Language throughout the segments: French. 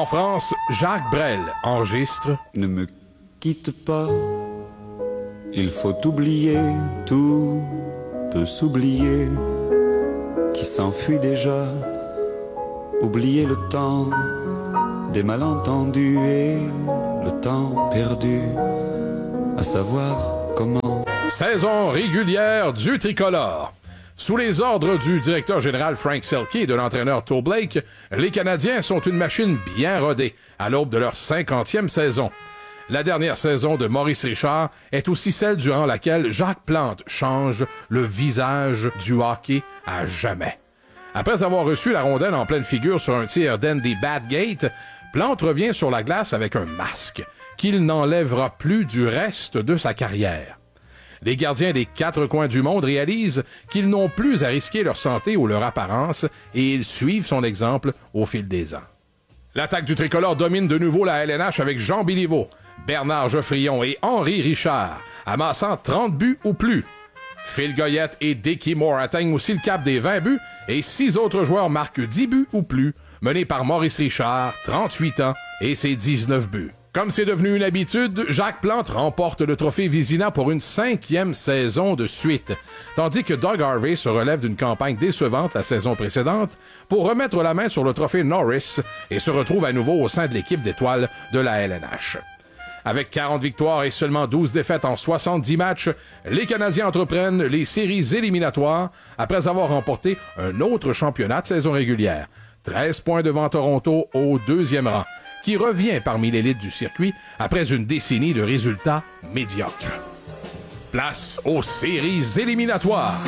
En France, Jacques Brel enregistre « Ne me quitte pas, il faut oublier, tout peut s'oublier, qui s'enfuit déjà, oublier le temps des malentendus et le temps perdu, à savoir comment... » Saison régulière du tricolore. Sous les ordres du directeur général Frank Selke et de l'entraîneur Toe Blake, les Canadiens sont une machine bien rodée à l'aube de leur 50e saison. La dernière saison de Maurice Richard est aussi celle durant laquelle Jacques Plante change le visage du hockey à jamais. Après avoir reçu la rondelle en pleine figure sur un tir d'Andy Badgate, Plante revient sur la glace avec un masque qu'il n'enlèvera plus du reste de sa carrière. Les gardiens des 4 coins du monde réalisent qu'ils n'ont plus à risquer leur santé ou leur apparence et ils suivent son exemple au fil des ans. L'attaque du tricolore domine de nouveau la LNH avec Jean Béliveau, Bernard Geoffrion et Henri Richard, amassant 30 buts ou plus. Phil Goyette et Dickie Moore atteignent aussi le cap des 20 buts et 6 autres joueurs marquent 10 buts ou plus, menés par Maurice Richard, 38 ans, et ses 19 buts. Comme c'est devenu une habitude, Jacques Plante remporte le trophée Vizina pour une 5e saison de suite, tandis que Doug Harvey se relève d'une campagne décevante la saison précédente pour remettre la main sur le trophée Norris et se retrouve à nouveau au sein de l'équipe d'étoiles de la LNH. Avec 40 victoires et seulement 12 défaites en 70 matchs, les Canadiens entreprennent les séries éliminatoires après avoir remporté un autre championnat de saison régulière. 13 points devant Toronto au 2e rang, qui revient parmi l'élite du circuit après une décennie de résultats médiocres. Place aux séries éliminatoires.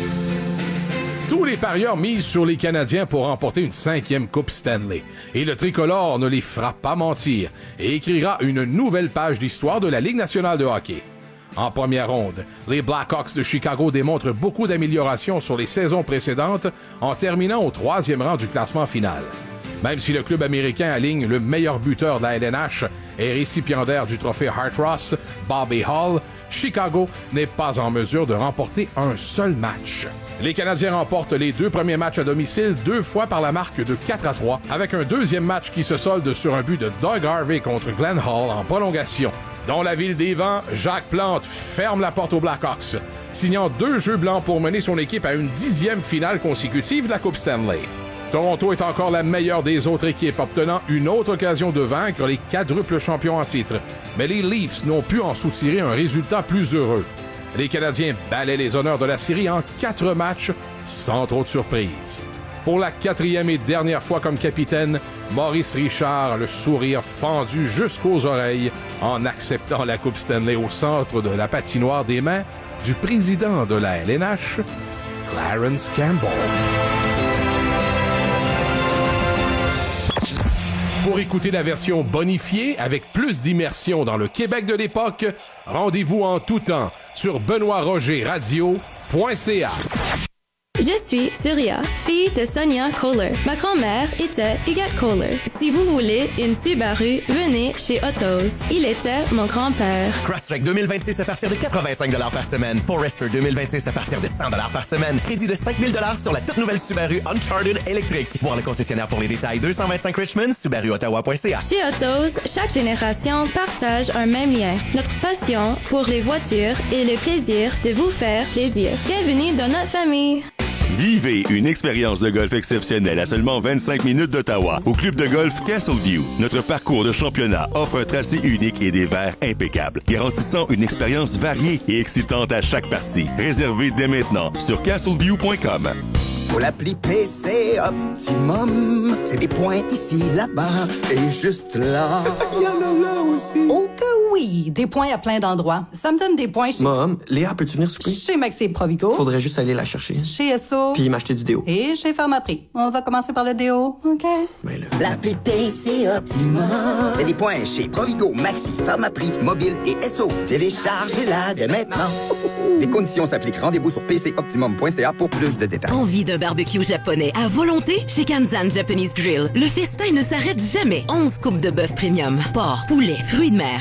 Tous les parieurs misent sur les Canadiens pour remporter une 5e Coupe Stanley. Et le tricolore ne les fera pas mentir et écrira une nouvelle page d'histoire de la Ligue nationale de hockey. En première ronde, les Blackhawks de Chicago démontrent beaucoup d'améliorations sur les saisons précédentes en terminant au 3e rang du classement final. Même si le club américain aligne le meilleur buteur de la LNH et récipiendaire du trophée Hart Ross, Bobby Hull, Chicago n'est pas en mesure de remporter un seul match. Les Canadiens remportent les 2 premiers matchs à domicile 2 fois par la marque de 4-3, avec un 2e match qui se solde sur un but de Doug Harvey contre Glenn Hall en prolongation. Dans la ville des vents, Jacques Plante ferme la porte aux Blackhawks, signant 2 jeux blancs pour mener son équipe à une 10e finale consécutive de la Coupe Stanley. Toronto est encore la meilleure des autres équipes, obtenant une autre occasion de vaincre les quadruples champions en titre. Mais les Leafs n'ont pu en soutirer un résultat plus heureux. Les Canadiens balaient les honneurs de la série en 4 matchs, sans trop de surprise. Pour la 4e et dernière fois comme capitaine, Maurice Richard a le sourire fendu jusqu'aux oreilles en acceptant la Coupe Stanley au centre de la patinoire des mains du président de la LNH, Clarence Campbell. Pour écouter la version bonifiée avec plus d'immersion dans le Québec de l'époque, rendez-vous en tout temps sur benoîtrogerradio.ca. Je suis Surya, fille de Sonia Kohler. Ma grand-mère était Huguette Kohler. Si vous voulez une Subaru, venez chez Autos. Il était mon grand-père. Crosstrek 2026 à partir de 85$ par semaine. Forester 2026 à partir de 100$ par semaine. Crédit de 5 000$ sur la toute nouvelle Subaru Uncharted électrique. Voir le concessionnaire pour les détails. 225 Richmond, SubaruOttawa.ca. Chez Autos, chaque génération partage un même lien. Notre passion pour les voitures et le plaisir de vous faire plaisir. Bienvenue dans notre famille. Vivez une expérience de golf exceptionnelle à seulement 25 minutes d'Ottawa au club de golf Castleview. Notre parcours de championnat offre un tracé unique et des verres impeccables, garantissant une expérience variée et excitante à chaque partie. Réservez dès maintenant sur castleview.com. Pour l'appli PC Optimum, c'est des points ici, là-bas et juste là. Il y en a là aussi. Oh que oui! Des points à plein d'endroits. Ça me donne des points chez... Mom, Léa, peux-tu venir souper? Chez Maxi Provigo. Faudrait juste aller la chercher. Chez Esso. Puis m'acheter du déo. Et chez Pharmaprix. On va commencer par le déo, OK? Mais là... L'appli PC Optimum, c'est des points chez Provigo, Maxi, Pharmaprix, Mobile et Esso. Téléchargez-la dès maintenant. Les conditions s'appliquent. Rendez-vous sur pcoptimum.ca pour plus de détails. Envie d'un barbecue japonais à volonté? Chez Kanzan Japanese Grill, le festin ne s'arrête jamais. 11 coupes de bœuf premium, porc, poulet, fruits de mer et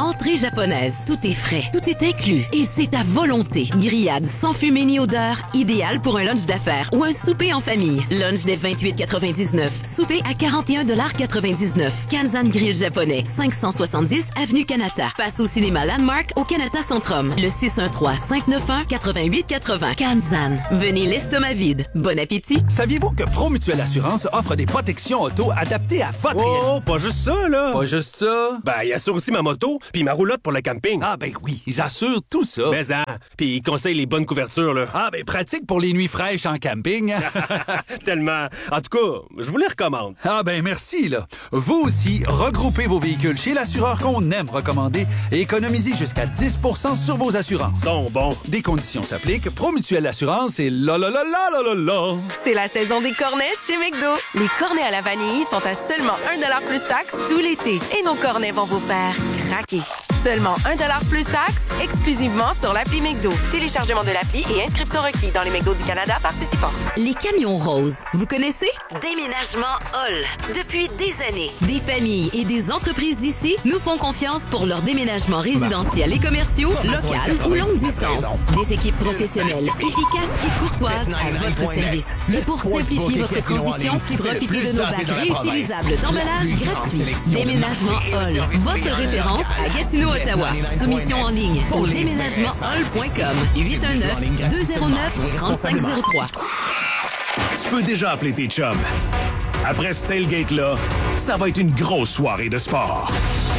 entrée japonaise. Tout est frais, tout est inclus et c'est à volonté. Grillade sans fumée ni odeur, idéal pour un lunch d'affaires ou un souper en famille. Lunch dès 28,99. Souper à 41,99 $. Kanzan Grill japonais, 570 Avenue Kanata. Passe au cinéma Landmark au Kanata Centrum. Le 613-591-8880. Kanzan. Venez l'estomac vide. Bon appétit. Saviez-vous que Promutuelle Assurance offre des protections auto adaptées à votre réalité? Oh, pas juste ça, là! Pas juste ça? Ben, ils assurent aussi ma moto puis ma roulotte pour le camping. Ah ben oui, ils assurent tout ça. Mais puis ils conseillent les bonnes couvertures, là. Ah ben pratique pour les nuits fraîches en camping. Tellement. En tout cas, je vous les recommande. Ah ben merci, là. Vous aussi, regroupez vos véhicules chez l'assureur qu'on aime recommander et économisez jusqu'à 10% sur vos assurances. Sont bons. Des conditions s'appliquent. Promutuelle Assurance et la. C'est la saison des cornets chez McDo. Les cornets à la vanille sont à seulement 1$ plus taxe tout l'été. Et nos cornets vont vous faire craquer. Seulement 1$ plus taxe, exclusivement sur l'appli McDo. Téléchargement de l'appli et inscription requis dans les McDo du Canada participants. Les camions roses, vous connaissez? Déménagement Hall. Depuis des années, des familles et des entreprises d'ici nous font confiance pour leur déménagement résidentiel et commerciaux, local ou longue distance. Des équipes professionnelles, efficaces et courtoises à votre service. Et pour simplifier votre transition, profitez de nos bacs réutilisables d'emballage gratuit. Déménagement Hall, votre référence à Gatineau, Ottawa. Soumission en ligne au déménagementhall.com. 819-209-3503. Tu peux déjà appeler tes chums. Après ce tailgate-là, ça va être une grosse soirée de sport.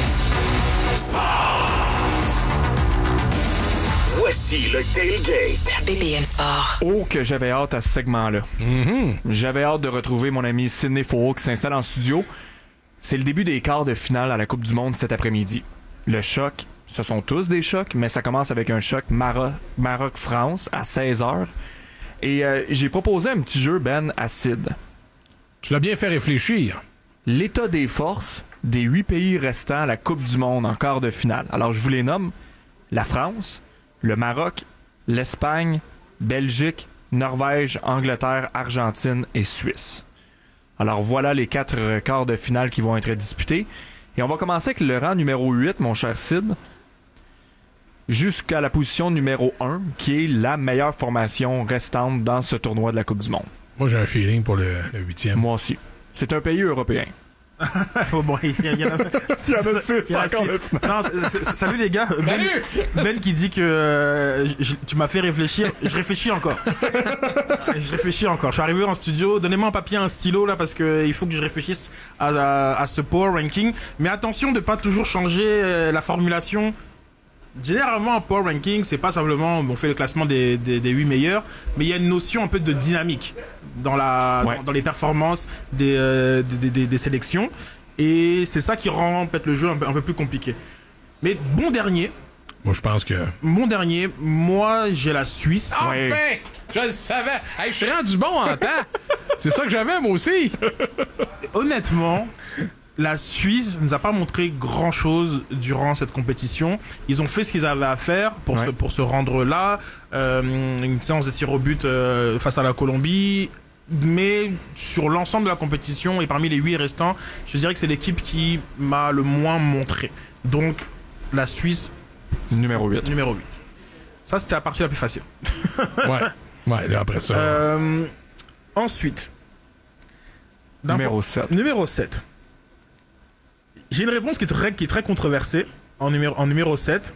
Voici le tailgate. BPM Sport. Oh, que j'avais hâte à ce segment-là. J'avais hâte de retrouver mon ami Sidney Fauveau qui s'installe en studio. C'est le début des quarts de finale à la Coupe du Monde cet après-midi. Le choc, ce sont tous des chocs, mais ça commence avec un choc Maroc-France à 16h. Et j'ai proposé un petit jeu, Ben, à Sid. Tu l'as bien fait réfléchir. L'état des forces des 8 pays restants à la Coupe du Monde en quart de finale. Alors, je vous les nomme. La France, le Maroc, l'Espagne, Belgique, Norvège, Angleterre, Argentine et Suisse. Alors, voilà les 4 quarts de finale qui vont être disputés. Et on va commencer avec le rang numéro 8, mon cher Sid, jusqu'à la position numéro 1, qui est la meilleure formation restante dans ce tournoi de la Coupe du Monde. Moi, j'ai un feeling pour le 8e. Moi aussi. C'est un pays européen. Bon, il y en a 6, encore le final. Salut les gars. Ben qui dit que tu m'as fait réfléchir. Je réfléchis encore. Je suis arrivé en studio. Donnez-moi un papier, un stylo là, parce que il faut que je réfléchisse à ce power ranking. Mais attention de pas toujours changer la formulation. Généralement, un power ranking, c'est pas simplement on fait le classement des 8 meilleurs, mais il y a une notion un peu de dynamique dans les performances des sélections, et c'est ça qui rend peut-être le jeu un peu plus compliqué. Mais bon dernier. Moi, je pense que. Bon dernier, moi, j'ai la Suisse. Ah ben, je le savais. Hey, je suis rendu bon en temps. C'est ça que j'avais, moi aussi. Honnêtement. La Suisse ne nous a pas montré grand-chose durant cette compétition. Ils ont fait ce qu'ils avaient à faire pour se rendre là. Une séance de tir au but face à la Colombie. Mais sur l'ensemble de la compétition et parmi les 8 restants, je dirais que c'est l'équipe qui m'a le moins montré. Donc, la Suisse... Numéro 8. Ça, c'était la partie la plus facile. Ouais, là, après ça... Ensuite... Numéro 7. Numéro 7. J'ai une réponse qui est très controversée en numéro 7.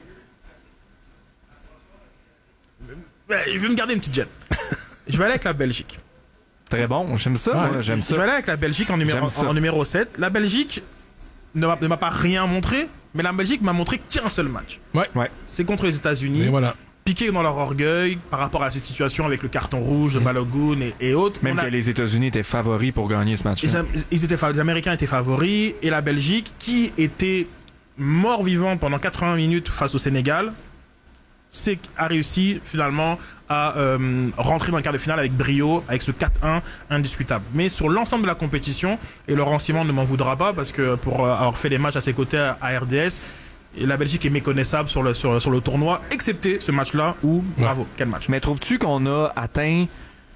Je vais me garder une petite gêne. Je vais aller avec la Belgique. Très bon, j'aime ça. Ouais, j'aime ça. Je vais aller avec la Belgique en numéro 7. La Belgique ne m'a pas rien montré, mais la Belgique m'a montré qu'un seul match. Ouais. C'est contre les États-Unis. Et voilà. Piqués dans leur orgueil par rapport à cette situation avec le carton rouge de Balogun et autres. Même que les États-Unis étaient favoris pour gagner ce match-là. Les Américains étaient favoris, et la Belgique, qui était mort-vivant pendant 80 minutes face au Sénégal, a réussi finalement à rentrer dans le quart de finale avec brio, avec ce 4-1 indiscutable. Mais sur l'ensemble de la compétition, et Laurent Simon ne m'en voudra pas parce que pour avoir fait les matchs à ses côtés à RDS, et la Belgique est méconnaissable sur le tournoi, excepté ce match-là où, bravo, quel match. Mais trouves-tu qu'on a atteint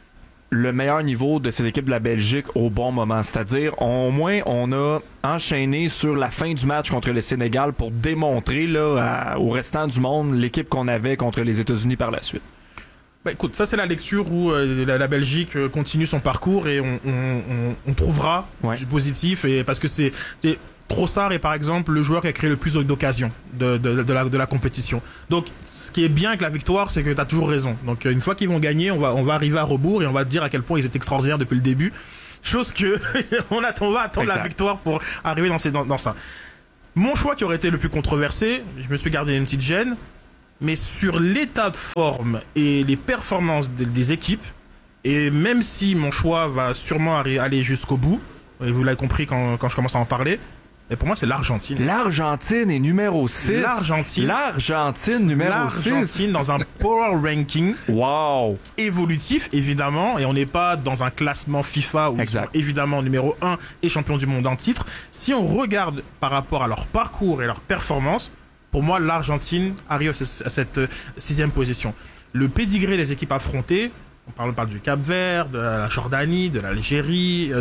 le meilleur niveau de cette équipe de la Belgique au bon moment. C'est-à-dire, au moins, on a enchaîné sur la fin du match contre le Sénégal pour démontrer là, au restant du monde l'équipe qu'on avait contre les États-Unis par la suite. Bah écoute, ça c'est la lecture où la Belgique continue son parcours et on trouvera du positif, et parce que c'est Trossard est par exemple le joueur qui a créé le plus d'occasions de la compétition. Donc ce qui est bien avec la victoire, c'est que tu as toujours raison. Donc une fois qu'ils vont gagner, on va arriver à rebours et on va te dire à quel point ils étaient extraordinaires depuis le début. Chose que on va attendre la victoire pour arriver dans ça. Mon choix qui aurait été le plus controversé, je me suis gardé une petite gêne, mais sur l'état de forme et les performances des équipes, et même si mon choix va sûrement aller jusqu'au bout, et vous l'avez compris quand je commence à en parler, mais pour moi, c'est l'Argentine. L'Argentine est numéro 6. L'Argentine numéro 6. L'Argentine dans un power ranking. Wow. Évolutif, évidemment. Et on n'est pas dans un classement FIFA où ils sont évidemment numéro 1 et champion du monde en titre. Si on regarde par rapport à leur parcours et leur performance, pour moi, l'Argentine arrive à cette 6e position. Le pédigré des équipes affrontées, on parle du Cap-Vert, de la Jordanie, de l'Algérie,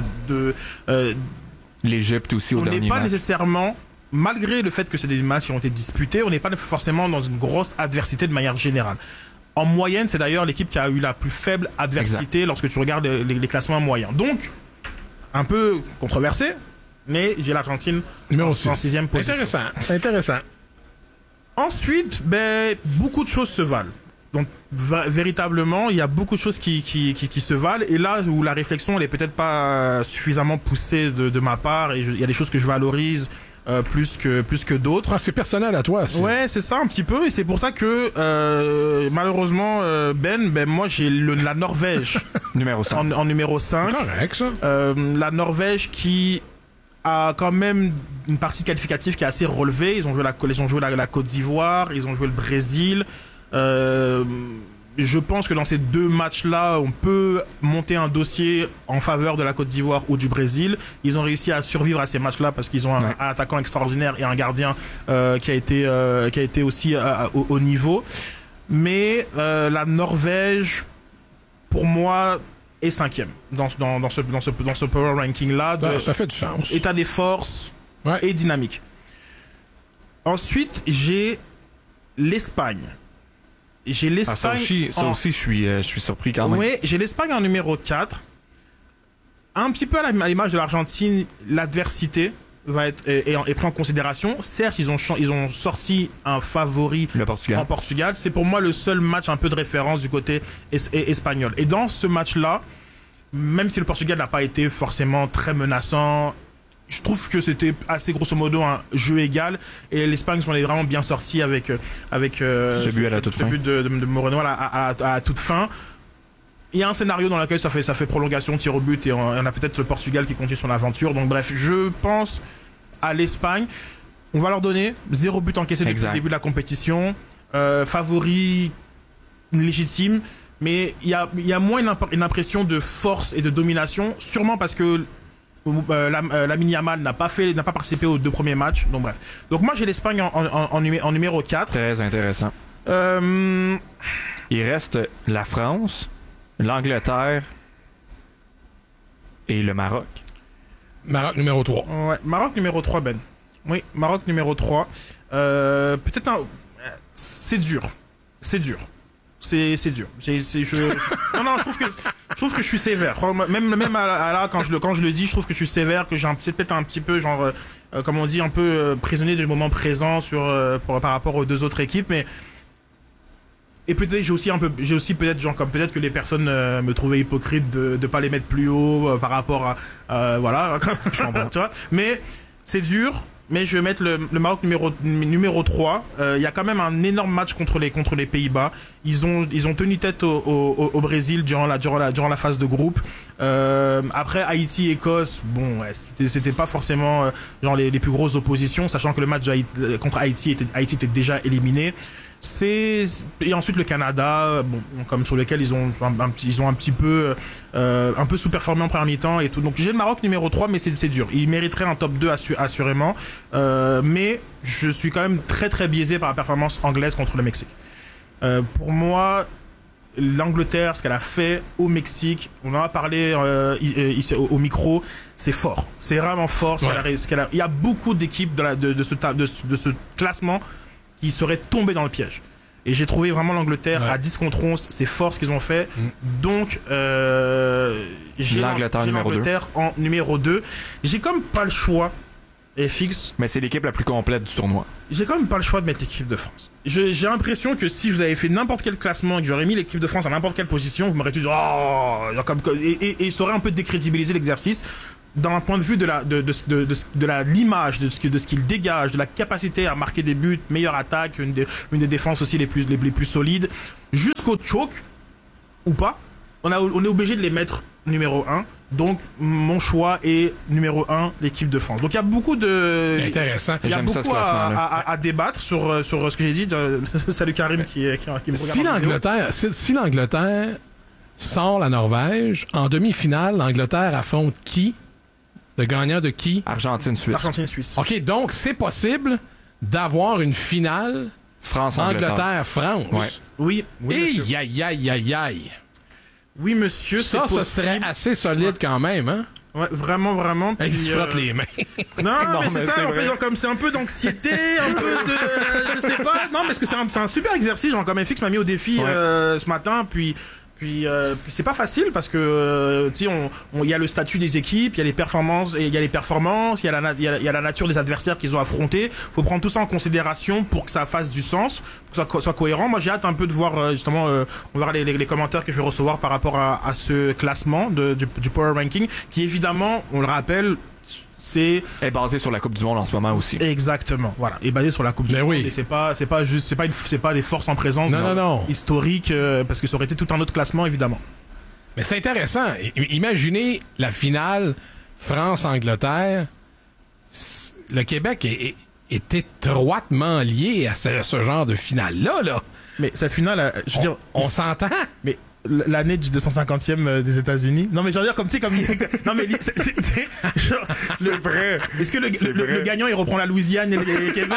l'Égypte aussi au dernier match. On n'est pas nécessairement, malgré le fait que c'est des matchs qui ont été disputés, on n'est pas forcément dans une grosse adversité de manière générale. En moyenne, c'est d'ailleurs l'équipe qui a eu la plus faible adversité lorsque tu regardes les classements moyens. Donc, un peu controversé, mais j'ai l'Argentine en 6e position. Intéressant. Ensuite, beaucoup de choses se valent. Donc véritablement, il y a beaucoup de choses qui se valent, et là où la réflexion elle est peut-être pas suffisamment poussée de ma part, et il y a des choses que je valorise plus que d'autres. C'est personnel à toi. Ouais, c'est ça un petit peu, et c'est pour ça que malheureusement moi j'ai la Norvège numéro 5. En numéro 5. C'est correct ça. La Norvège qui a quand même une partie qualificative qui est assez relevée. Ils ont joué la Côte d'Ivoire, ils ont joué le Brésil. Je pense que dans ces deux matchs-là, on peut monter un dossier en faveur de la Côte d'Ivoire ou du Brésil. Ils ont réussi à survivre à ces matchs-là parce qu'ils ont un attaquant extraordinaire et un gardien qui a été aussi au niveau. Mais la Norvège, pour moi, est 5e dans ce power ranking-là. Ça fait du sens. État des forces et dynamique. Ensuite, j'ai l'Espagne. J'ai l'Espagne. Ça aussi, je suis surpris quand même. Oui, j'ai l'Espagne en numéro 4. Un petit peu à l'image de l'Argentine, l'adversité est prise en considération. Certes, ils ont sorti un favori en Portugal. C'est pour moi le seul match un peu de référence du côté espagnol. Et dans ce match-là, même si le Portugal n'a pas été forcément très menaçant, je trouve que c'était assez grosso modo un jeu égal, et l'Espagne s'en est vraiment bien sortie avec ce but de Moreno à toute fin. Il y a un scénario dans lequel ça fait prolongation, tir au but, et on a peut-être le Portugal qui continue son aventure. Donc bref, je pense à l'Espagne. On va leur donner 0 but encaissé depuis le début de la compétition. Favori légitime, mais il y a moins une impression de force et de domination, sûrement parce que Lamine Yamal n'a pas participé aux 2 premiers matchs. Donc bref. Donc moi j'ai l'Espagne en numéro 4. Très intéressant. Il reste la France, l'Angleterre et le Maroc. Maroc numéro 3. Ouais, Maroc numéro 3, Ben. Oui, Maroc numéro 3. Peut-être c'est dur. C'est dur. Non, je trouve que je suis sévère. Même là, quand je le dis, je trouve que je suis sévère, que j'ai peut-être un petit peu, genre, comme on dit, un peu prisonnier du moment présent par rapport aux 2 autres équipes, mais. Et peut-être j'ai aussi peut-être genre comme peut-être que les personnes me trouvaient hypocrite de pas les mettre plus haut par rapport à voilà, je comprends, tu vois. Mais c'est dur. Mais je vais mettre le Maroc numéro 3. Il y a quand même un énorme match contre les Pays-Bas. Ils ont tenu tête au Brésil durant la phase de groupe. Après Haïti, Écosse, bon, ouais, c'était pas forcément genre les plus grosses oppositions, sachant que le match contre Haïti était déjà éliminé. Et ensuite le Canada, bon, comme sur lequel ils ont un petit peu sous-performé en première mi-temps et tout. Donc j'ai le Maroc numéro 3, mais c'est dur. Il mériterait un top 2 assurément. Mais je suis quand même très très biaisé par la performance anglaise contre le Mexique. Pour moi, l'Angleterre, ce qu'elle a fait au Mexique, on en a parlé ici, au micro, c'est fort. C'est vraiment fort. Il y a beaucoup d'équipes de ce classement qui seraient tombées dans le piège. Et j'ai trouvé vraiment l'Angleterre à 10 contre 11, c'est fort ce qu'ils ont fait. Donc, j'ai l'Angleterre en numéro 2. J'ai comme pas le choix. FX. Mais c'est l'équipe la plus complète du tournoi. J'ai quand même pas le choix de mettre l'équipe de France. J'ai l'impression que si vous avez fait n'importe quel classement et que j'aurais mis l'équipe de France à n'importe quelle position, vous m'aurez dit et ça aurait un peu décrédibilisé l'exercice d'un point de vue de l'image, de ce qu'il dégage, de la capacité à marquer des buts, meilleure attaque, une des défenses aussi les plus solides, jusqu'au choke ou pas. On est obligé de les mettre numéro 1. Donc, mon choix est numéro 1, l'équipe de France. Donc, il y a beaucoup de... Intéressant. Il y a beaucoup à débattre sur ce que j'ai dit. Salut Karim qui me regarde. Si l'Angleterre sort la Norvège, en demi-finale, l'Angleterre affronte qui? Le gagnant de qui? Argentine-Suisse. Argentine-Suisse. OK, donc c'est possible d'avoir une finale Angleterre-France. Ouais. Oui, monsieur. Aïe. Oui, monsieur, c'est possible. Ça serait assez solide quand même, hein? Ouais, vraiment. Il se frotte les mains. Non, mais c'est ça, en fait, comme c'est un peu d'anxiété, un peu de... Je sais pas. Non, parce que c'est un super exercice, genre, comme FX m'a mis au défi ce matin, puis c'est pas facile parce que tu sais il y a le statut des équipes, il y a les performances, il y a la nature des adversaires qu'ils ont affrontés. Faut prendre tout ça en considération pour que ça fasse du sens, pour que ça soit cohérent. Moi j'ai hâte un peu de voir justement on va voir les commentaires que je vais recevoir par rapport à ce classement du Power Ranking qui évidemment, on le rappelle, est basé sur la Coupe du Monde en ce moment aussi. Exactement, voilà, est basé sur la Coupe du Monde. Et c'est pas des forces en présence historique parce que ça aurait été tout un autre classement évidemment. Mais c'est intéressant. Imaginez la finale France-Angleterre. Le Québec est étroitement lié à ce genre de finale là. Mais cette finale, je veux dire, on s'entend. Mais l'année du 250e des États-Unis. Non mais je veux dire comme tu sais comme non mais c'est vrai. Est-ce que le gagnant il reprend la Louisiane et le Québec?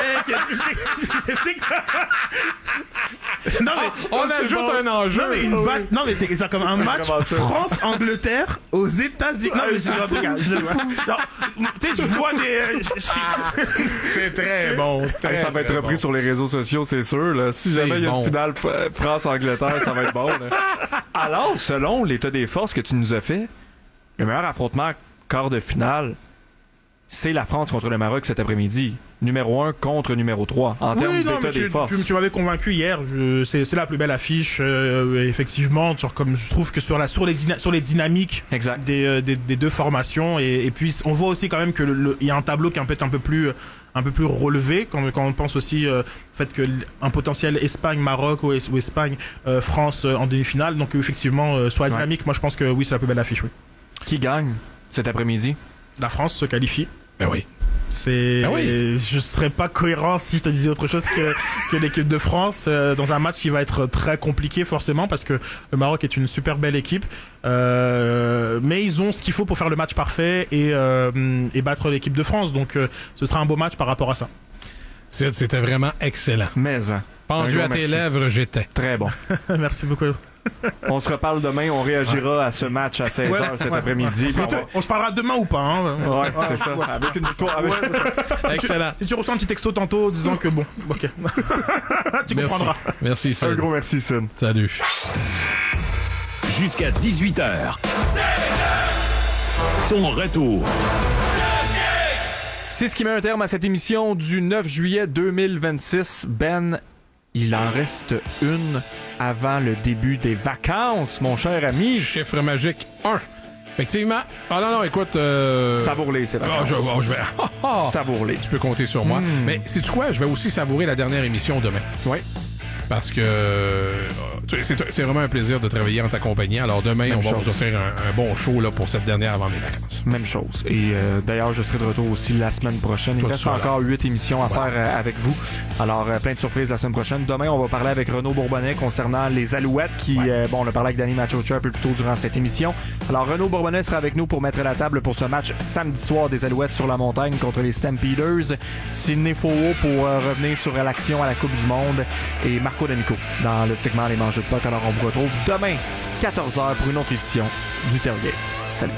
Non mais on ajoute un enjeu. Non mais c'est ça comme un match France-Angleterre aux États-Unis. Non mais tu sais je vois des c'est très bon. Ça va être repris sur les réseaux sociaux, c'est sûr là. Si jamais il y a une finale France-Angleterre, ça va être bon là. Alors, selon l'état des forces que tu nous as fait, le meilleur affrontement quart de finale, c'est la France contre le Maroc cet après-midi. Numéro 1 contre numéro 3 en termes d'état des forces. Tu m'avais convaincu hier. C'est la plus belle affiche, effectivement. Comme je trouve que sur les dynamiques des deux formations. Et puis, on voit aussi quand même qu'il y a un tableau qui est peut-être un peu plus relevé quand on pense aussi au fait qu'un potentiel Espagne-Maroc ou Espagne-France en demi-finale. Donc, effectivement, sur la dynamique, moi je pense que oui, c'est la plus belle affiche. Oui. Qui gagne cet après-midi? La France se qualifie. Ben oui. Je serais pas cohérent si je te disais autre chose que l'équipe de France dans un match qui va être très compliqué forcément parce que le Maroc est une super belle équipe mais ils ont ce qu'il faut pour faire le match parfait et battre l'équipe de France, donc ce sera un beau match par rapport à ça. C'était vraiment excellent. Pendu à tes lèvres, j'étais. Très bon. Merci beaucoup. On se reparle demain, on réagira à ce match à 16h cet après-midi. On se parlera demain ou pas, hein? C'est ça. Avec une victoire. Excellent. Si tu reçois un petit texto tantôt disant que bon, ok. Tu comprendras. Merci, Sun. Un gros merci, Sun. Salut. Jusqu'à 18h. Ton retour. C'est ce qui met un terme à cette émission du 9 juillet 2026. Ben, il en reste une avant le début des vacances, mon cher ami. Chiffre magique 1. Effectivement. Non, écoute... Savoure-les, c'est vacances. Je vais... Savoure-les. Tu peux compter sur moi. Mais sais-tu quoi? Je vais aussi savourer la dernière émission demain. Oui. Parce que c'est vraiment un plaisir de travailler en ta compagnie. Alors demain, on va vous offrir un bon show là, pour cette dernière avant mes vacances. Même chose. Et d'ailleurs, je serai de retour aussi la semaine prochaine. Il reste encore 8 émissions à faire avec vous. Alors, plein de surprises la semaine prochaine. Demain, on va parler avec Renaud Bourbonnais concernant les Alouettes qui, on a parlé avec Danny Machocha un peu plus tôt durant cette émission. Alors, Renaud Bourbonnais sera avec nous pour mettre la table pour ce match samedi soir des Alouettes sur la montagne contre les Stampeders. Sidney Faux pour revenir sur l'action à la Coupe du Monde et Marco D'Amico dans le segment Les Manchettes dans Jeu de Puck. Alors on vous retrouve demain, 14h, pour une autre édition du Tailgate. Salut!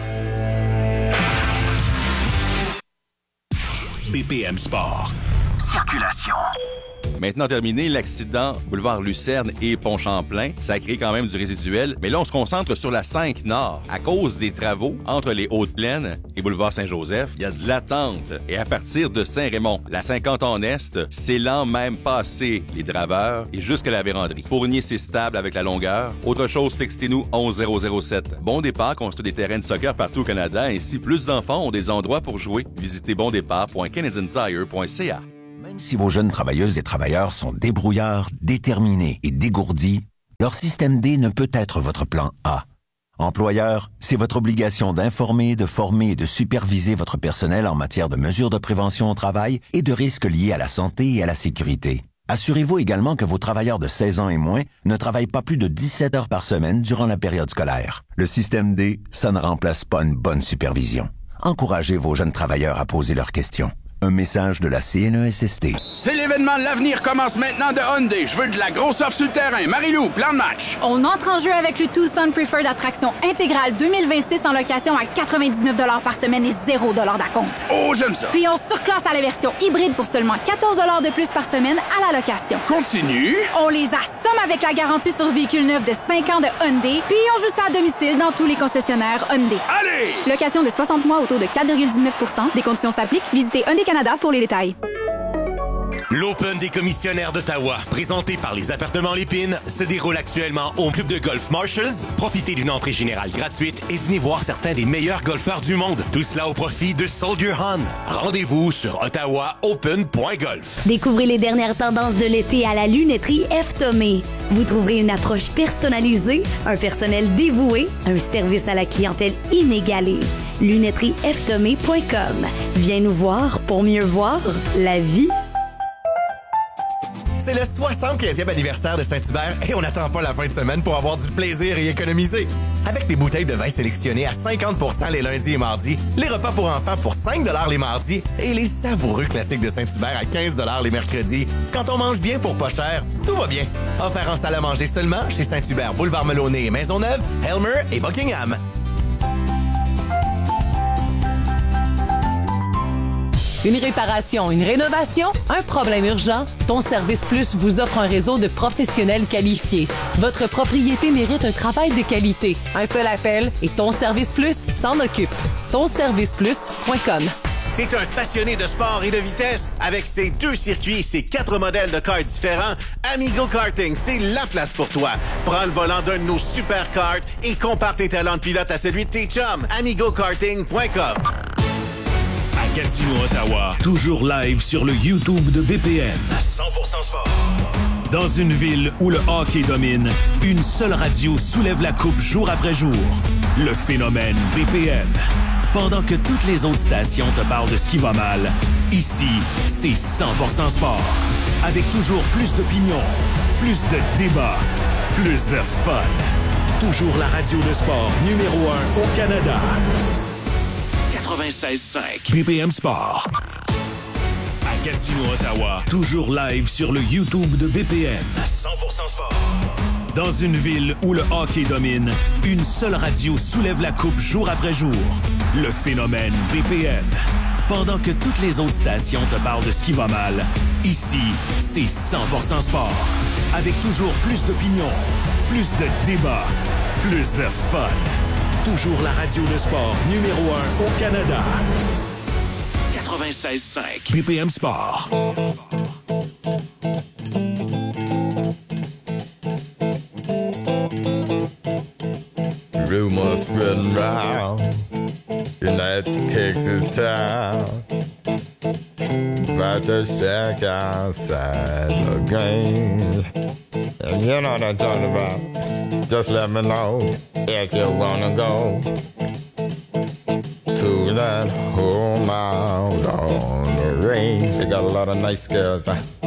BPM Sport. Circulation. Maintenant terminé, l'accident boulevard Lucerne et Pont-Champlain, ça a créé quand même du résiduel. Mais là, on se concentre sur la 5 Nord. À cause des travaux entre les Hautes-Plaines et boulevard Saint-Joseph, il y a de l'attente. Et à partir de Saint-Raymond, la 50 en Est, c'est lent même passé les draveurs et jusqu'à la véranderie. Fournier, c'est stable avec la longueur. Autre chose, textez-nous 11007. Bon Départ construit des terrains de soccer partout au Canada. Ainsi, plus d'enfants ont des endroits pour jouer. Visitez bondépart.canadiantire.ca. Même si vos jeunes travailleuses et travailleurs sont débrouillards, déterminés et dégourdis, leur système D ne peut être votre plan A. Employeur, c'est votre obligation d'informer, de former et de superviser votre personnel en matière de mesures de prévention au travail et de risques liés à la santé et à la sécurité. Assurez-vous également que vos travailleurs de 16 ans et moins ne travaillent pas plus de 17 heures par semaine durant la période scolaire. Le système D, ça ne remplace pas une bonne supervision. Encouragez vos jeunes travailleurs à poser leurs questions. Un message de la CNESST. C'est l'événement de l'avenir commence maintenant de Hyundai. Je veux de la grosse offre sur le terrain. Marie-Lou, plan de match. On entre en jeu avec le Tucson Preferred Attraction intégrale 2026 en location à 99 $ par semaine et 0 $ d'acompte. Oh, j'aime ça. Puis on surclasse à la version hybride pour seulement 14 $ de plus par semaine à la location. Continue. On les assomme avec la garantie sur véhicule neuf de 5 ans de Hyundai. Puis on joue ça à domicile dans tous les concessionnaires Hyundai. Allez! Location de 60 mois au taux de 4,19 %. Des conditions s'appliquent. Visitez Hyundai Canada pour les détails. L'Open des commissionnaires d'Ottawa, présenté par les Appartements Lépine, se déroule actuellement au club de golf Marshalls. Profitez d'une entrée générale gratuite et venez voir certains des meilleurs golfeurs du monde. Tout cela au profit de Soldier Hunt. Rendez-vous sur ottawaopen.golf. Découvrez les dernières tendances de l'été à la lunetterie F. Thomé. Vous trouverez une approche personnalisée, un personnel dévoué, un service à la clientèle inégalé. lunetteriefthomé.com. Viens nous voir pour mieux voir la vie. C'est le 75e anniversaire de Saint-Hubert et on n'attend pas la fin de semaine pour avoir du plaisir et économiser. Avec des bouteilles de vin sélectionnées à 50% les lundis et mardis, les repas pour enfants pour 5 $ les mardis et les savoureux classiques de Saint-Hubert à 15 $ les mercredis. Quand on mange bien pour pas cher, tout va bien. Offert en salle à manger seulement chez Saint-Hubert, Boulevard Melonnet et Maisonneuve, Helmer et Buckingham. Une réparation, une rénovation, un problème urgent? Ton Service Plus vous offre un réseau de professionnels qualifiés. Votre propriété mérite un travail de qualité. Un seul appel et Ton Service Plus s'en occupe. TonServicePlus.com. T'es un passionné de sport et de vitesse? Avec ses 2 circuits et ses 4 modèles de karts différents, Amigo Karting, c'est la place pour toi. Prends le volant d'un de nos super karts et compare tes talents de pilote à celui de tes chums. AmigoKarting.com. À Gatineau, Ottawa, toujours live sur le YouTube de BPM. 100% sport. Dans une ville où le hockey domine, une seule radio soulève la coupe jour après jour. Le phénomène BPM. Pendant que toutes les autres stations te parlent de ce qui va mal, ici, c'est 100% sport. Avec toujours plus d'opinions, plus de débats, plus de fun. Toujours la radio de sport numéro 1 au Canada. 96.5 BPM Sport. À Gatineau, Ottawa, toujours live sur le YouTube de BPM. 100% sport. Dans une ville où le hockey domine, une seule radio soulève la coupe jour après jour. Le phénomène BPM. Pendant que toutes les autres stations te parlent de ce qui va mal, ici, c'est 100% sport. Avec toujours plus d'opinions, plus de débats, plus de fun. Toujours la radio de sport numéro 1 au Canada. 96.5 BPM Sport. Rumors spreading round in that Texas town about the shack outside the game. And you know what I'm talking about. Just let me know if you wanna go to that home out on the range. They got a lot of nice girls.